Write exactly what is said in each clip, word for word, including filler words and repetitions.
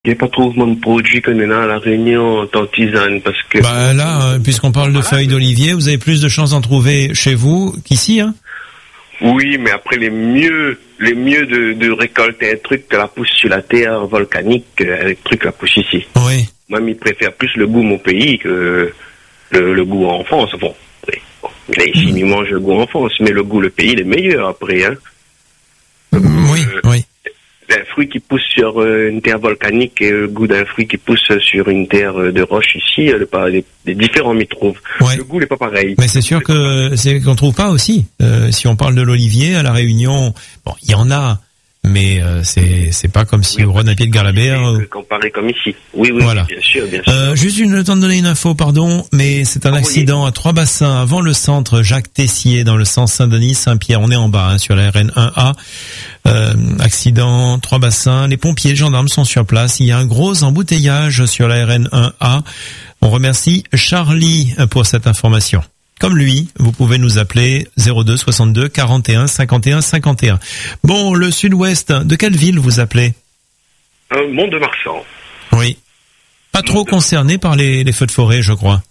Il n'y a pas trop de produits qu'on a à la Réunion en tisane parce que. Bah là, puisqu'on parle de voilà. feuilles d'olivier, vous avez plus de chances d'en trouver chez vous qu'ici, hein? Oui, mais après les mieux, les mieux de, de récolter un truc que la pousse sur la terre volcanique, un truc la pousse ici. Oui. Moi, je préfère plus le goût mon pays que le, le goût en France. Bon, bon ici, mmh. il mange le goût en France, mais le goût le pays, il est meilleur après, hein. Oui, euh, oui. Un fruit qui pousse sur euh, une terre volcanique et le goût d'un fruit qui pousse sur une terre euh, de roche ici, euh, pas, les, les différents m'y trouvent. Ouais. Le goût n'est pas pareil. Mais c'est sûr que c'est qu'on trouve pas aussi. Euh, si on parle de l'olivier à la Réunion, bon, il y en a, mais euh, c'est c'est pas comme si oui, au Renapied de Galabert. Euh... Comparé comme ici. Oui, oui, voilà. bien sûr, bien sûr. Euh, juste une, le temps de donner une info, pardon, mais c'est un ah, accident oui. à Trois-Bassins, avant le centre Jacques Tessier, dans le sens Saint-Denis-Saint-Pierre. On est en bas, hein, sur la R N un A. Euh, accident, Trois-Bassins. Les pompiers, les gendarmes sont sur place. Il y a un gros embouteillage sur la R N un A. On remercie Charlie pour cette information. Comme lui, vous pouvez nous appeler zéro deux soixante-deux quarante et un cinquante et un cinquante et un. Bon, le sud-ouest, de quelle ville vous appelez? euh, Mont-de-Marsan. Oui. Pas trop concerné par les, les feux de forêt, je crois.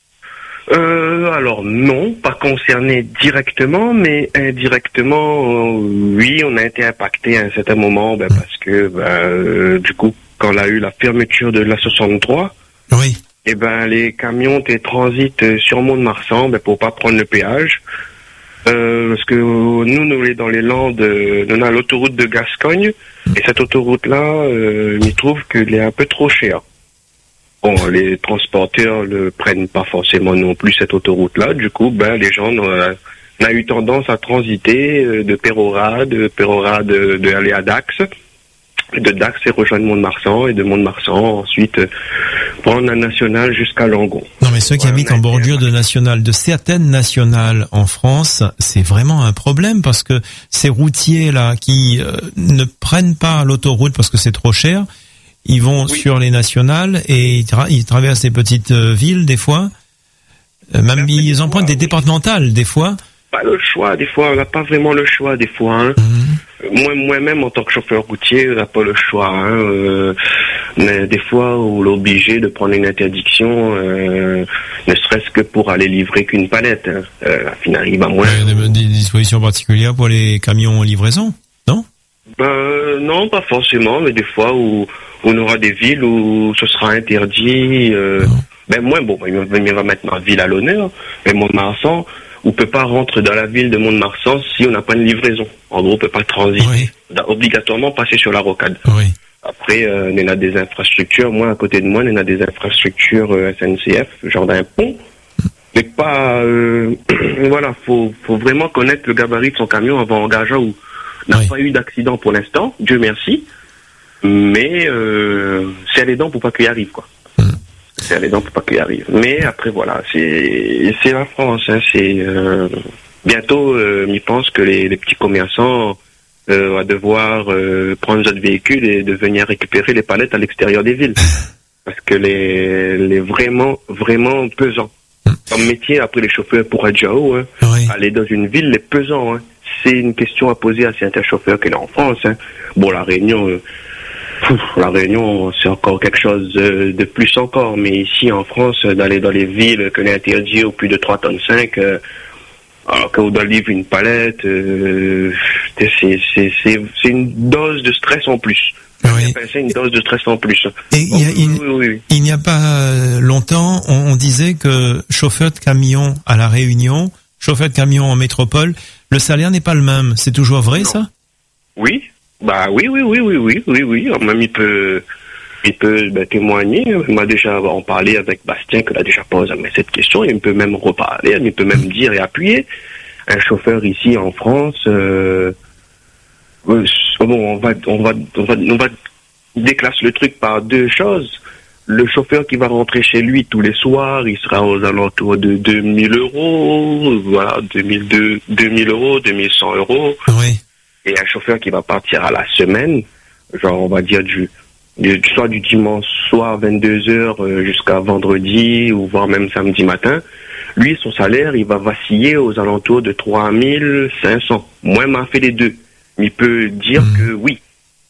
Euh, alors non, pas concerné directement, mais indirectement, euh, oui, on a été impacté à un certain moment, ben, parce que ben, euh, du coup, quand on a eu la fermeture de la soixante-trois, oui. et ben les camions étaient transitent sur Mont-de-Marsan, ben pour pas prendre le péage, euh, parce que nous, nous dans les Landes, on a l'autoroute de Gascogne, et cette autoroute-là, euh, il trouve qu'elle est un peu trop chère. Bon, les transporteurs ne prennent pas forcément non plus cette autoroute-là. Du coup, ben, les gens ont, euh, ont eu tendance à transiter euh, de Pérora, de Pérora de, de aller à Dax, de Dax et rejoindre Mont-de-Marsan, et de Mont-de-Marsan ensuite euh, prendre la nationale jusqu'à Langon. Non, mais ceux qui ouais, habitent en bordure de nationales, de certaines nationales en France, c'est vraiment un problème parce que ces routiers là qui euh, ne prennent pas l'autoroute parce que c'est trop cher. Ils vont oui. sur les nationales et ils, tra- ils traversent des petites euh, villes des fois. Euh, même ils empruntent des oui. départementales des fois. Pas le choix, des fois on n'a pas vraiment le choix des fois. Hein. Mm-hmm. Moi, moi-même en tant que chauffeur routier, on n'a pas le choix. Hein. Euh, mais des fois on est obligé de prendre une interdiction, euh, ne serait-ce que pour aller livrer qu'une palette. Hein. Euh, il arrive à moins. Il y a des, des dispositions particulières pour les camions en livraison, non? Ben non, pas forcément, mais des fois où on aura des villes où ce sera interdit. Euh, ben moi, bon, il va mettre ma ville à l'honneur, mais Mont-de-Marsan, on peut pas rentrer dans la ville de Mont-de-Marsan si on n'a pas une livraison. En gros, on peut pas transiter. Oui. On doit obligatoirement passer sur la rocade. Oui. Après, euh, on a des infrastructures. Moi, à côté de moi, on a des infrastructures euh, S N C F, genre d'un pont. Mais pas, euh, voilà, faut, faut vraiment connaître le gabarit de son camion avant d'engager où n'a oui. pas eu d'accident pour l'instant, Dieu merci. Mais euh, c'est les dents pour pas qu'il arrive, quoi. Mm. C'est les dents pour pas qu'il arrive. Mais après, voilà, c'est c'est la France. Hein, c'est euh, bientôt, euh, je pense que les, les petits commerçants euh, vont devoir euh, prendre d'autres véhicules et de venir récupérer les palettes à l'extérieur des villes, parce que les les vraiment vraiment pesants. Mm. Comme métier, après les chauffeurs pour Adjao, hein, oui. aller dans une ville, les pesants. Hein, c'est une question à poser à certains chauffeurs qui sont en France. Hein. Bon, la Réunion. Euh, Pouf, la Réunion, c'est encore quelque chose de plus encore, mais ici en France, d'aller dans les villes qu'on est interdit au plus de trois tonnes cinq, euh, alors qu'on doit livrer une palette, euh, c'est, c'est, c'est, c'est une dose de stress en plus. Oui. C'est une dose de stress en plus. Et il, y a, il, oui, oui, oui. il n'y a pas longtemps, on, on disait que chauffeur de camion à la Réunion, chauffeur de camion en métropole, le salaire n'est pas le même. C'est toujours vrai, non. ça? Oui. Bah oui, oui, oui, oui, oui, oui, oui. Même il peut, il peut ben, témoigner. Il m'a déjà en parlé avec Bastien, qu'il a déjà posé cette question. Il peut même reparler, il peut même dire et appuyer. Un chauffeur ici en France, euh, bon, on va, on va, on va, on va déclasser le truc par deux choses. Le chauffeur qui va rentrer chez lui tous les soirs, il sera aux alentours de deux mille euros, voilà, deux mille deux, deux mille euros, deux mille cent euros. Oui. Et un chauffeur qui va partir à la semaine, genre on va dire du, du soit du dimanche soir vingt-deux heures euh, jusqu'à vendredi ou voire même samedi matin, lui son salaire il va vaciller aux alentours de trois mille cinq cents. Moi m'a fait les deux. Il peut dire mmh. que oui,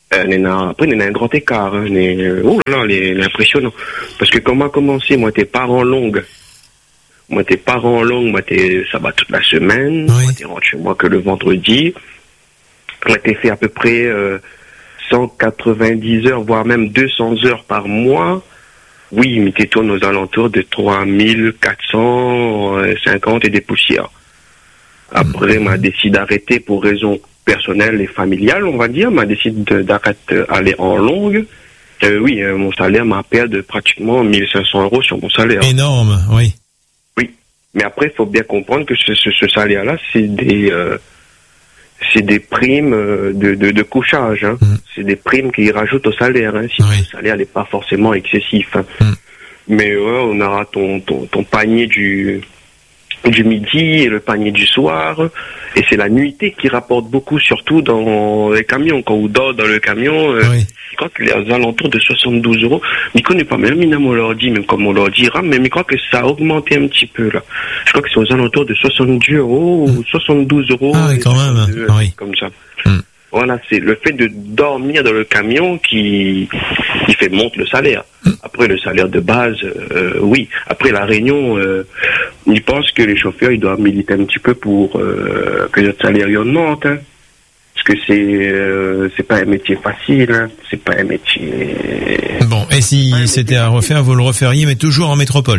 Euh, après, il y a un grand écart. Hein, mais, oh là là, il est impressionnant. Parce que comment commencer, moi, t'es parents longues. Moi, t'es parents longues, moi, t'es, ça va toute la semaine. Oui. Moi, t'es rentré chez moi que le vendredi. Moi, t'es fait à peu près euh, cent quatre-vingt-dix heures, voire même deux cents heures par mois. Oui, mais t'es tournes aux alentours de trois mille quatre cent cinquante et des poussières. Après, m'a décidé d'arrêter pour raison personnelle et familiale, on va dire. M'a décidé d'arrêter d'aller en longue. Euh, oui, euh, mon salaire m'a perdu de pratiquement mille cinq cents euros sur mon salaire. Énorme, oui. Oui, mais après, il faut bien comprendre que ce, ce, ce salaire-là, c'est des, euh, c'est des primes de, de, de couchage. Hein. Mm. C'est des primes qu'ils rajoutent au salaire. Hein, si oui. Le salaire n'est pas forcément excessif. Hein. Mm. Mais ouais, on aura ton, ton, ton panier du... du midi et le panier du soir, et c'est la nuitée qui rapporte beaucoup, surtout dans les camions. Quand on dort dans le camion, euh, oui. Quand il est aux alentours de soixante-douze euros, mais connaît pas même, on leur dit, même comme on leur dira, mais je crois que ça a augmenté un petit peu là. Je crois que c'est aux alentours de soixante-dix euros ou soixante-douze euros. Ah oui, quand même. Euh, oui. Comme ça. Mm. Voilà, c'est le fait de dormir dans le camion qui, qui fait monter le salaire. Après, le salaire de base, euh, oui. Après, la Réunion, euh, ils pensent que les chauffeurs, ils doivent militer un petit peu pour euh, que notre salaire y augmente. Hein. Parce que c'est euh, c'est pas un métier facile. Hein. C'est pas un métier... Bon, et si c'était à refaire, vous le referiez, mais toujours en métropole?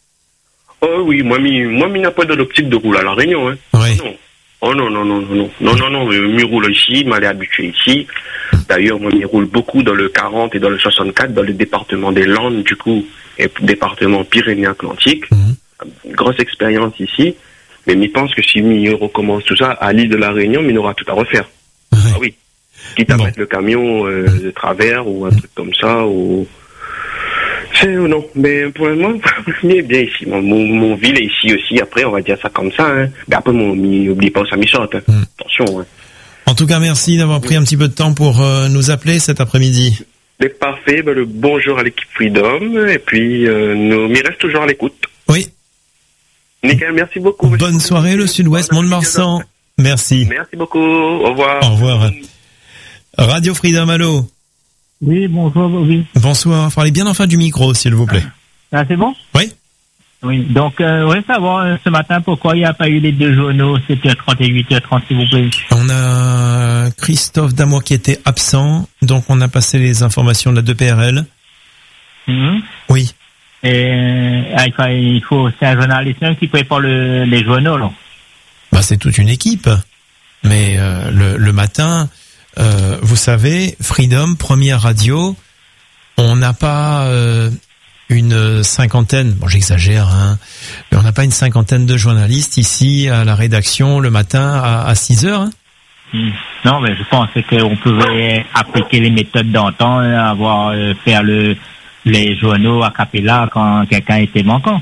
Oh oui, moi, mi, moi, mi n'a pas de l'optique de rouler à la Réunion. Hein. Oui. Non. Oh non, non, non, non, non, non, non, je m'y roule ici, je m'allais habitué ici. D'ailleurs, moi, je m'y roule beaucoup dans le quarante et dans le soixante-quatre, dans le département des Landes, du coup, et département Pyrénées-Atlantiques. Mm-hmm. Grosse expérience ici, mais je pense que si je recommence tout ça à l'île de la Réunion, il aura tout à refaire. Ouais. Ah oui. Quitte à bon. mettre le camion euh, de travers ou un truc comme ça, ou... C'est ou non, mais pour le moment, il est bien ici. Mon, mon, mon ville est ici aussi. Après, on va dire ça comme ça. Hein. Mais après, n'oublie pas où ça m'y saute. Hein. Mm. Attention. Hein. En tout cas, merci d'avoir pris un petit peu de temps pour euh, nous appeler cet après-midi. C'est parfait. Ben, le bonjour à l'équipe Freedom. Et puis, euh, nous, il reste toujours à l'écoute. Oui. Nickel, merci beaucoup. Bonne monsieur. Soirée, le Sud-Ouest, Mont-de-Marsan. Merci. Merci beaucoup. Au revoir. Au revoir. Radio Freedom, allô. Oui, bonjour, oui. Bonsoir. Parlez bien enfin du micro, s'il vous plaît. Ah, c'est bon? Oui. Oui. Donc, euh, on voudrait savoir euh, ce matin pourquoi il n'y a pas eu les deux journaux, sept heures trente et huit heures trente, s'il vous plaît. On a Christophe Damour qui était absent, donc on a passé les informations de la deux P R L. Mmh. Oui. Et euh, il faut, il faut c'est un journaliste qui prépare le, les journaux, là. Bah, c'est toute une équipe. Mais euh, le, le matin... Euh, vous savez, Freedom, première radio, on n'a pas euh, une cinquantaine, bon j'exagère, hein, mais on n'a pas une cinquantaine de journalistes ici à la rédaction le matin à, à six heures. Hein. Mmh. Non, mais je pensais qu'on pouvait appliquer les méthodes d'antan, avoir euh, faire le, les journaux a cappella quand quelqu'un était manquant.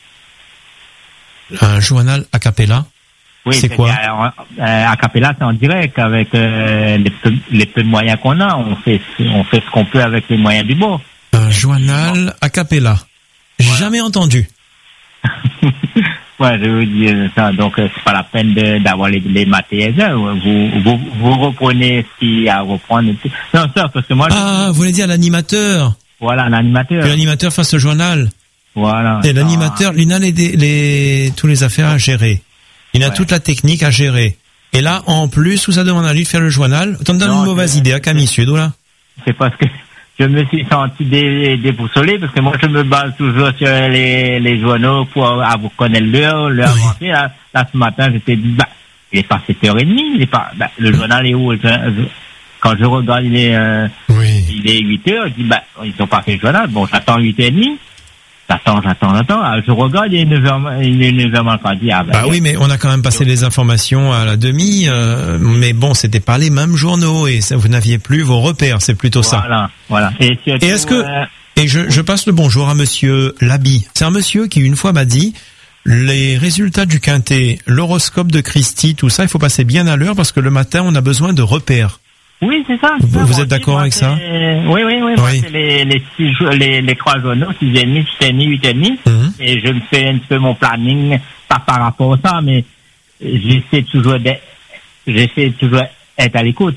Un journal a cappella? Oui, c'est quoi? Euh, a cappella, c'est en direct avec euh, les, peu, les peu de moyens qu'on a. On fait, on fait ce qu'on peut avec les moyens du bord. Un journal a cappella. J'ai ouais. jamais entendu. Ouais, je veux dire ça. Donc, euh, c'est pas la peine de, d'avoir les, les matériels. Vous, vous, vous reprenez ce qu'il y a à reprendre. Non, ça, parce que moi. Ah, vous voulez dire l'animateur? Voilà, l'animateur. Que l'animateur fasse le journal. Voilà. Et l'animateur, il a les, les, tous les affaires à gérer. Il a ouais. toute la technique à gérer. Et là, en plus, où ça demande à lui de faire le journal, t'en donnes une mauvaise idée à Camille Sud, ou là? C'est parce que je me suis senti dé, déboussolé, parce que moi, je me base toujours sur les, les journaux pour à vous connaître l'heure, l'heure oui. avancée. Là, là, ce matin, j'étais dit, bah, il est pas sept heures trente, il est pas, bah, le journal est où? Quand je regarde, il est, euh, oui. il est huit heures, je dis, bah, ils ont pas fait le journal, bon, j'attends huit heures trente. J'attends, j'attends, j'attends. Je regarde, il est neuf heures, il est neuf heures moins dit. Ah, ben, bah oui, mais on a quand même passé les informations à la demi, euh, mais bon, c'était pas les mêmes journaux et ça, vous n'aviez plus vos repères, c'est plutôt voilà, ça. Voilà, voilà. Et, et est-ce que, euh... et je, je passe le bonjour à monsieur Labi. C'est un monsieur qui une fois m'a dit, les résultats du quintet, l'horoscope de Christie, tout ça, il faut passer bien à l'heure parce que le matin, on a besoin de repères. Oui, c'est ça. Vous, ça, vous êtes d'accord avec ça? Oui, oui, oui. Moi, oui. C'est les, les, six, les, les trois journaux, six et demi, sept et demi, huit et demi. Mm-hmm. Et je me fais un petit peu mon planning, pas par rapport à ça, mais j'essaie toujours d'être, j'essaie toujours être à l'écoute.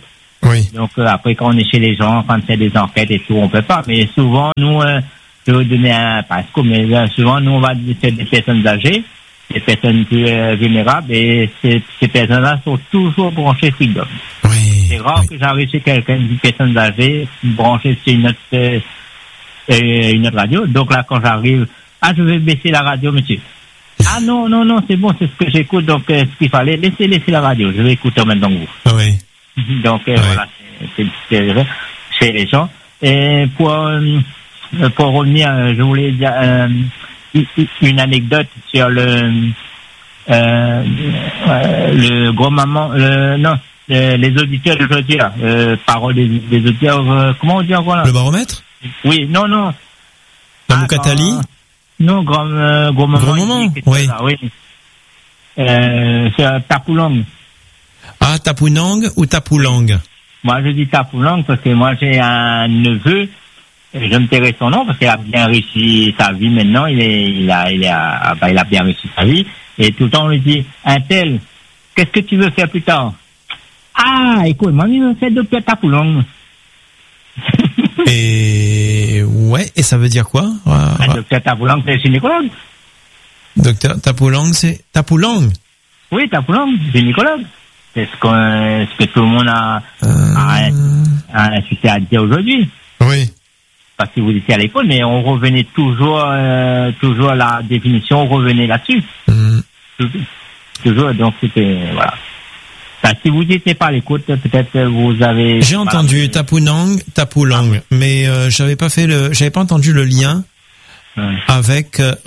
Oui. Donc euh, après, quand on est chez les gens, quand on fait des enquêtes et tout, on peut pas. Mais souvent, nous, euh, je vais vous donner un pasco, mais euh, souvent, nous, on va faire des personnes âgées, des personnes plus euh, vulnérables, et ces, ces personnes-là sont toujours branchées Freedom. Oui. C'est rare oui. que j'arrive chez quelqu'un, une personne âgée, branchée sur une autre, euh, une autre radio. Donc là, quand j'arrive, ah, je vais baisser la radio, monsieur. Ah non, non, non, c'est bon, c'est ce que j'écoute, donc euh, ce qu'il fallait, laissez, laissez la radio, je vais écouter en même temps que vous. Oui. Donc euh, Oui. voilà, c'est, c'est, c'est chez les gens. Et pour euh, pour revenir, euh, je voulais dire euh, une anecdote sur le euh, euh, le grand maman, le, non, le, les auditeurs d'aujourd'hui là, euh, parole des, des auditeurs, euh, comment on dit encore là? Le baromètre? Oui, non, non. La Ah, Moukatali? quand- Non, grand, euh, gros moment. Gros moment, il dit que oui. ça, oui. Euh, c'est euh, Tapoulang. Ah, Tapunang ou Tapoulang? Moi, je dis Tapoulang parce que moi, j'ai un neveu. Je me tairai son nom parce qu'il a bien réussi sa vie maintenant. Il est, il a, il a, bah, il a bien réussi sa vie. Et tout le temps, on lui dit, un tel, qu'est-ce que tu veux faire plus tard? Ah, écoute, moi, je veux faire docteur Tapoulang. Et ouais, et ça veut dire quoi? Ah, Un ah. docteur Tapoulang, c'est gynécologue. Docteur Tapoulang, c'est Tapoulang. Oui, Tapoulang, gynécologue. C'est ce, qu'on, ce que tout le monde a, Euh... a, a incité à dire aujourd'hui. Oui. Parce que vous étiez à l'école, mais on revenait toujours, euh, toujours à la définition, on revenait là-dessus. Mm. Toujours, toujours, donc c'était, voilà. Enfin, si vous n'étiez pas à l'écoute, peut-être vous avez... J'ai entendu voilà, Tapunang, Tapoulang, mais euh, j'avais pas fait le, j'avais pas entendu le lien ouais. avec euh,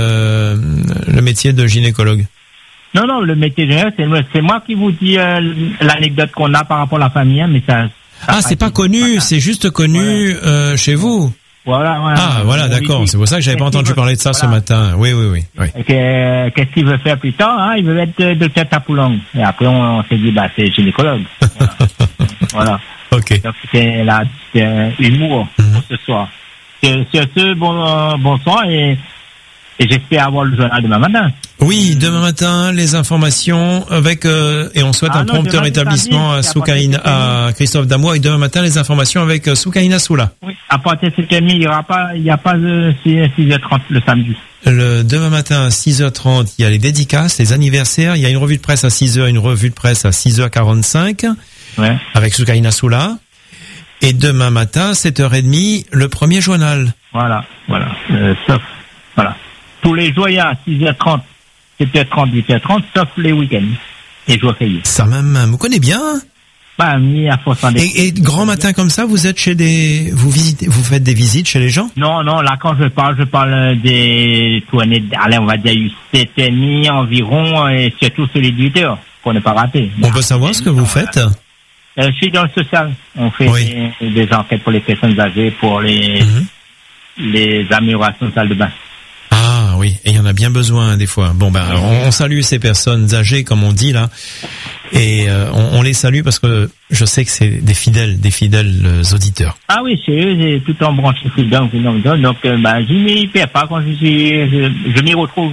le le métier de gynécologue. Non, non, le métier de général, c'est, c'est moi qui vous dis euh, l'anecdote qu'on a par rapport à la famille, hein, mais ça... ça Ah, c'est pas connu, voilà. c'est juste connu Voilà. euh, chez vous. Voilà, voilà. Ah, voilà, On lui d'accord. dit, C'est pour ça que j'avais pas qu'est-ce entendu qu'il veut- parler de ça ce voilà. matin. Oui, oui, oui. oui. Et que- Qu'est-ce qu'il veut faire plus tard, hein? Il veut être euh, docteur Tapoulang. Et après, on, on s'est dit, bah, c'est gynécologue. Voilà. Voilà. Ok. Donc, c'était la, c'était humour Mhm. pour ce soir. Sur, sur ce, bon, euh, bonsoir et, et j'espère avoir le journal demain matin. Oui, demain matin, les informations avec euh, et on souhaite Ah un non, prompt demain, rétablissement à c'est à Soukaina, partir de à Christophe Damois et demain matin les informations avec euh, Soukaina Soula. Oui. À partir de cette nuit, il y aura pas, il n'y a pas de six heures trente le samedi. Le demain matin à six heures trente, il y a les dédicaces, les anniversaires, il y a une revue de presse à six heures, une revue de presse à six heures quarante-cinq Ouais. avec Soukaina Soula. Et demain matin, sept heures trente, le premier journal. Voilà, voilà. Euh, sauf, voilà. Tous les jours, il y a six heures trente, sept heures trente, huit heures trente, sauf les week-ends. Et jours fériés. Ça même, vous connaissez bien. Hein? Bah, mis à force en Et, et grand matin comme ça, vous êtes chez des, vous visitez, vous faites des visites chez les gens? Non, non, là, quand je parle, je parle des tournées, allez, on va dire, eu sept heures trente environ, et surtout sur les huit heures, pour ne pas rater. On peut savoir ce que vous faites? Euh, je suis dans le social. On fait Oui. des, des enquêtes pour les personnes âgées, pour les, Mhm. les améliorations de salle de bain. Ah oui, et il y en a bien besoin des fois. Bon ben, alors, on, on salue ces personnes âgées comme on dit là, et euh, on, on les salue parce que je sais que c'est des fidèles, des fidèles euh, auditeurs. Ah oui, c'est eux, j'ai tout en branché Freedom, Freedom, Freedom. Donc, euh, bah, je m'y perds pas quand je suis, je, je m'y retrouve.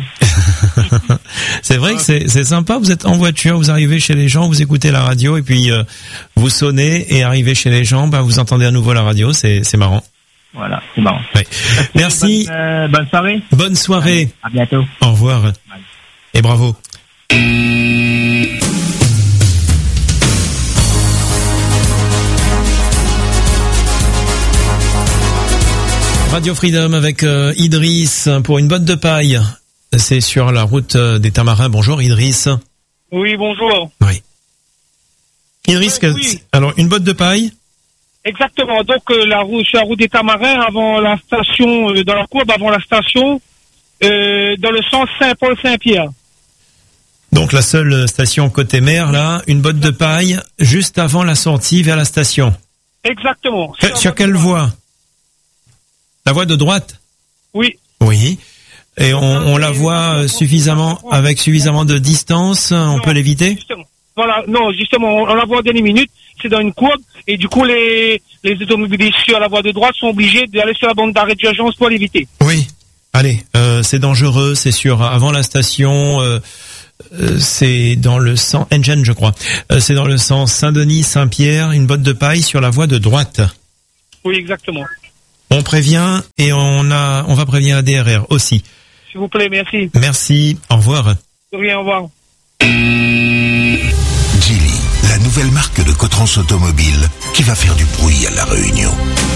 C'est vrai que c'est c'est sympa. Vous êtes en voiture, vous arrivez chez les gens, vous écoutez la radio et puis euh, vous sonnez et arrivez chez les gens, ben vous entendez à nouveau la radio. C'est c'est marrant. Voilà, c'est marrant. Ouais. Merci. Bonne, euh, bonne soirée. Bonne soirée. À bientôt. Au revoir. Et bravo. Radio Freedom avec euh, Idriss pour une botte de paille. C'est sur la route euh, des Tamarins. Bonjour Idriss. Oui, bonjour. Oui. Idriss, Oui, que- oui. alors une botte de paille. Exactement. Donc, euh, la route, sur la route des Tamarins, avant la station, euh, dans la courbe, avant la station, euh, dans le sens Saint-Paul-Saint-Pierre. Donc la seule station côté mer là, une botte de paille juste avant la sortie vers la station. Exactement. Sur, sur quelle voie? La voie de droite? Oui. Oui. Et on, on la voit euh, suffisamment, avec suffisamment de distance, on Non, peut l'éviter? Justement. Voilà. Non, justement, on, on la voit en dernière minute. C'est dans une courbe. Et du coup, les, les automobilistes sur la voie de droite sont obligés d'aller sur la bande d'arrêt d'urgence pour l'éviter. Oui. Allez, euh, c'est dangereux, c'est sûr. Avant la station, euh, euh, c'est dans le sens Engine, je crois. Euh, c'est dans le sens Saint-Denis-Saint-Pierre, une botte de paille sur la voie de droite. Oui, exactement. On prévient et on a, on va prévenir la D R R aussi. S'il vous plaît, merci. Merci. Au revoir. De rien, au revoir. Geely, la nouvelle marque de Cotrans Automobile qui va faire du bruit à La Réunion.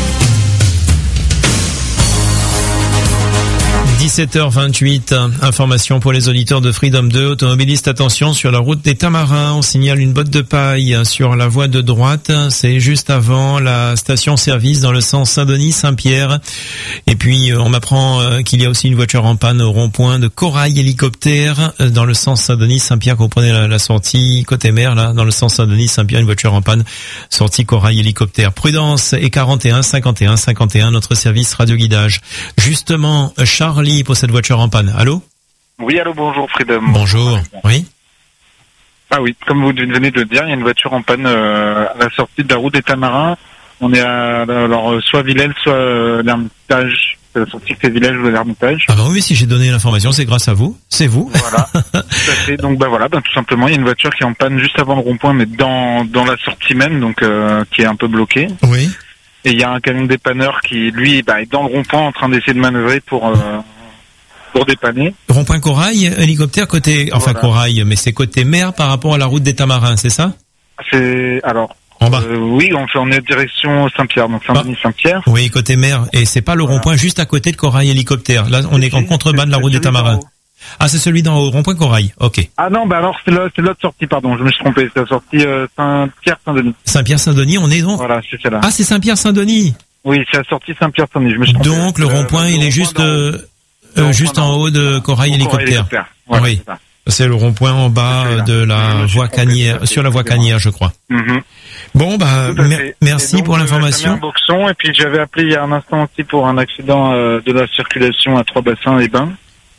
dix-sept heures vingt-huit, information pour les auditeurs de Freedom deux. Automobilistes, attention, sur la route des Tamarins, on signale une botte de paille sur la voie de droite. C'est juste avant la station-service dans le sens Saint-Denis-Saint-Pierre. Et puis, on m'apprend qu'il y a aussi une voiture en panne au rond-point de Corail Hélicoptère dans le sens Saint-Denis-Saint-Pierre. Vous prenez la, la sortie côté mer, là, dans le sens Saint-Denis-Saint-Pierre, une voiture en panne, sortie Corail Hélicoptère. Prudence et quarante et un cinquante et un cinquante et un, notre service radio-guidage. Justement, Charlie pour cette voiture en panne. Allô? Oui, allô, bonjour Freedom. Bonjour, oui. Ah oui, comme vous venez de le dire, il y a une voiture en panne euh, à la sortie de la route des Tamarins. On est à alors soit Villèle, soit euh, l'Ermitage. C'est la sortie de Villèle ou l'Ermitage. Ah bah oui, si j'ai donné l'information, c'est grâce à vous. C'est vous. Voilà. Tout à fait. Donc bah voilà, bah, tout simplement, il y a une voiture qui est en panne juste avant le rond-point, mais dans dans la sortie même, donc euh, qui est un peu bloquée. Oui. Et il y a un camion dépanneur qui, lui, bah, est dans le rond-point en train d'essayer de manœuvrer pour euh, pour dépanner. Rond-point Corail, hélicoptère côté, enfin voilà. Corail, mais c'est côté mer par rapport à la route des Tamarins, c'est ça? C'est alors. En bas. Euh, oui, on fait on est direction Saint-Pierre, donc Saint-Denis-Saint-Pierre. Oui, côté mer, et c'est pas le Voilà. rond-point juste à côté de Corail Hélicoptère. Là, on est en contrebas de la route des Tamarins. Ah, c'est celui d'en haut, rond-point Corail. Ok. Ah non, bah alors c'est le- c'est l'autre sortie, pardon, je me suis trompé, c'est la sortie euh, Saint-Pierre-Saint-Denis. Saint-Pierre-Saint-Denis, on est donc. Voilà, c'est celle-là. Ah, c'est Saint-Pierre-Saint-Denis. Oui, c'est la sortie Saint-Pierre-Saint-Denis, je me suis trompé. Donc le Euh, rond-point, il est rond-point juste d'en haut. euh, Le euh, rond-point juste d'en en haut de Corail Au Hélicoptère. Voilà, Oui. c'est ça. C'est le rond-point en bas C'est là. de Je la me suis voie trompé, Canière, tout à fait, sur la voie excusez-moi. Canière, je crois. Mhm. Bon, bah, Tout à mer- fait. merci Et donc, pour euh, l'information. Damien Boxon, et puis j'avais appelé il y a un instant aussi pour un accident euh, de la circulation à Trois-Bassins-les-Bains.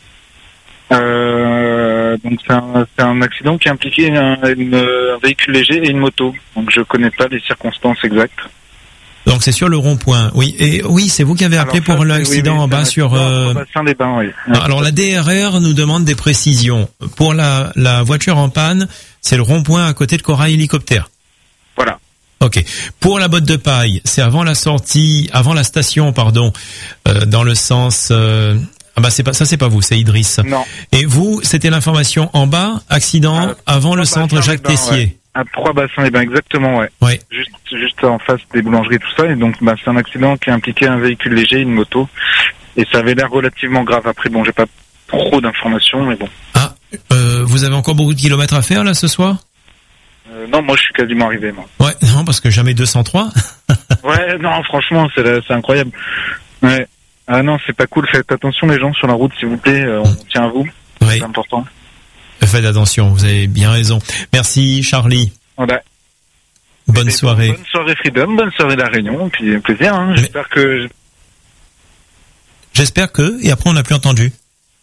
Euh, donc c'est un, c'est un accident qui impliquait un, une, un véhicule léger et une moto. Donc je connais pas les circonstances exactes. Donc c'est sur le rond-point. Oui, et oui, c'est vous qui avez appelé Alors, ça, pour c'est- l'accident oui, oui, en bas c'est un sur. accident à euh, Trois-Bassins-les-Bains, oui. Alors la D R R nous demande des précisions. Pour la, la voiture en panne, c'est le rond-point à côté de Corail Hélicoptère. Voilà. Ok. Pour la botte de paille, c'est avant la sortie, avant la station, pardon, euh, dans le sens. Euh, ah bah c'est pas ça, c'est pas vous, c'est Idriss. Non. Et vous, c'était l'information en bas, accident Euh, avant le centre Trois-Bassins-les-Bains, Jacques Tessier. ouais. À Trois-Bassins-les-Bains, exactement, ouais. Ouais. Juste, juste en face des boulangeries, tout ça. Et donc, bah, c'est un accident qui a impliqué un véhicule léger, une moto. Et ça avait l'air relativement grave. Après, bon, j'ai pas trop d'informations, mais bon. Ah, euh, vous avez encore beaucoup de kilomètres à faire là ce soir? Euh, non, moi, je suis quasiment arrivé, moi. Ouais, non, parce que jamais deux cent trois. Ouais, non, franchement, c'est, la- c'est incroyable. Ouais. Ah non, c'est pas cool. Faites attention, les gens, sur la route, s'il vous plaît. Euh, on tient à vous. Oui, C'est important. faites attention, vous avez bien raison. Merci Charlie. Voilà. Bonne Et soirée. Bonne soirée, Freedom. Bonne soirée, La Réunion. Et puis, plaisir, hein. Mais- J'espère que... J'espère que, et après on n'a plus entendu.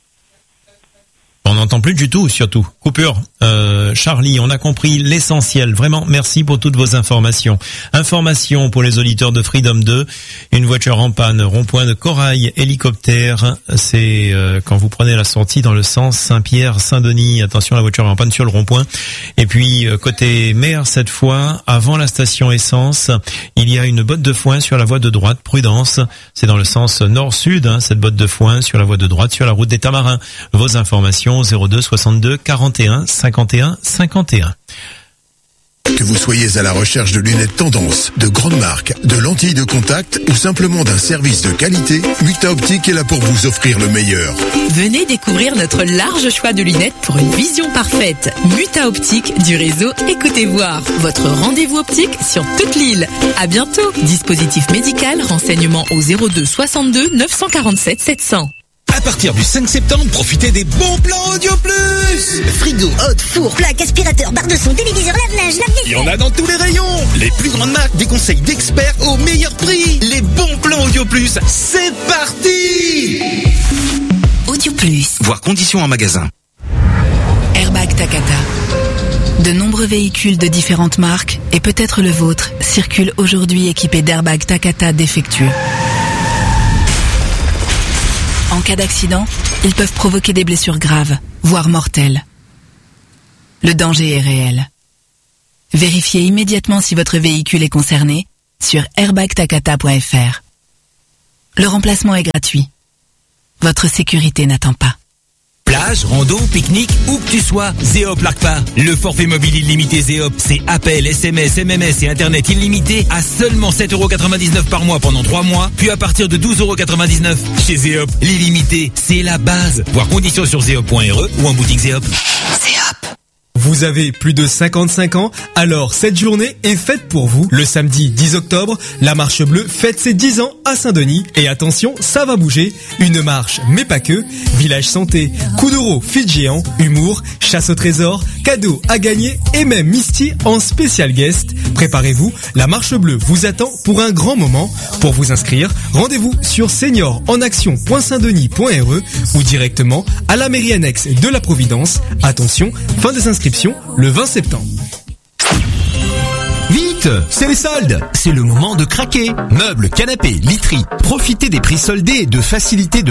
On n'entend plus du tout, surtout. Coupure. Euh, Charlie, on a compris l'essentiel. Vraiment, merci pour toutes vos informations. Informations pour les auditeurs de Freedom deux. Une voiture en panne, rond-point de Corail, hélicoptère. C'est euh, quand vous prenez la sortie dans le sens Saint-Pierre-Saint-Denis. Attention, la voiture est en panne sur le rond-point. Et puis, euh, côté mer, cette fois, avant la station essence, il y a une botte de foin sur la voie de droite. Prudence. C'est dans le sens nord-sud, hein, cette botte de foin sur la voie de droite, sur la route des Tamarins. Vos informations, zéro deux soixante-deux quarante et un cinquante et un cinquante et un. Que vous soyez à la recherche de lunettes tendance, de grandes marques, de lentilles de contact ou simplement d'un service de qualité, Muta Optique est là pour vous offrir le meilleur. Venez découvrir notre large choix de lunettes pour une vision parfaite. Muta Optique du réseau Écoutez Voir. Votre rendez-vous optique sur toute l'île. À bientôt. Dispositif médical, renseignements au zéro deux soixante-deux neuf cent quarante-sept sept cents. À partir du cinq septembre, profitez des bons plans Audio Plus. Frigo, Haute, four, plaque, aspirateur, barre de son, téléviseur, lave-linge, il y lave-vaisselle. en a dans tous les rayons. Les plus grandes marques, des conseils d'experts au meilleur prix. Les bons plans Audio Plus, c'est parti. Audio Plus. Voir conditions en magasin. Airbag Takata. De nombreux véhicules de différentes marques, et peut-être le vôtre, circulent aujourd'hui équipés d'airbags Takata défectueux. En cas d'accident, ils peuvent provoquer des blessures graves, voire mortelles. Le danger est réel. Vérifiez immédiatement si votre véhicule est concerné sur airbag takata point f r. Le remplacement est gratuit. Votre sécurité n'attend pas. Plage, rando, pique-nique, où que tu sois, Zéop largue pas. Le forfait mobile illimité Zéop, c'est appels, S M S, M M S et Internet illimité à seulement sept euros quatre-vingt-dix-neuf par mois pendant trois mois, puis à partir de douze euros quatre-vingt-dix-neuf. Chez Zéop, l'illimité, c'est la base. Voir conditions sur zéop point r e ou en boutique Zéop. Zéop. Vous avez plus de cinquante-cinq ans, alors cette journée est faite pour vous. Le samedi dix octobre, la Marche Bleue fête ses dix ans à Saint-Denis. Et attention, ça va bouger. Une marche, mais pas que. Village santé, coup d'euro, feat géant, humour, chasse au trésor, cadeaux à gagner et même Misty en spécial guest. Préparez-vous, la Marche Bleue vous attend pour un grand moment. Pour vous inscrire, rendez-vous sur senior en action point saint denis point r e ou directement à la mairie annexe de la Providence. Attention, fin des inscriptions le vingt septembre. Vite, c'est les soldes. C'est le moment de craquer. Meubles, canapés, literie. Profitez des prix soldés et de facilités de